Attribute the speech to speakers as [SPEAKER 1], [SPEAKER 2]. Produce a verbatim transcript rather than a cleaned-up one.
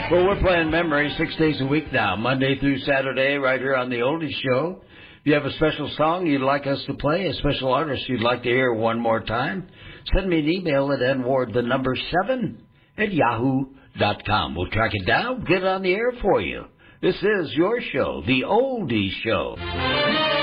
[SPEAKER 1] Well, we're playing Memory six days a week now, Monday through Saturday, right here on the Oldies Show. If you have a special song you'd like us to play, a special artist you'd like to hear one more time, send me an email at n ward the number seven at yahoo dot com. We'll track it down, get it on the air for you. This is your show, the Oldies Show.